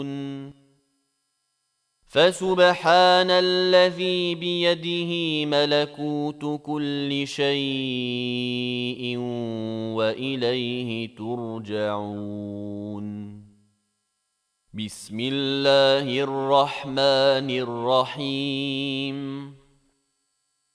فسبحان الذي بيده ملكوت كل شيء وإليه ترجعون. بسم الله الرحمن الرحيم.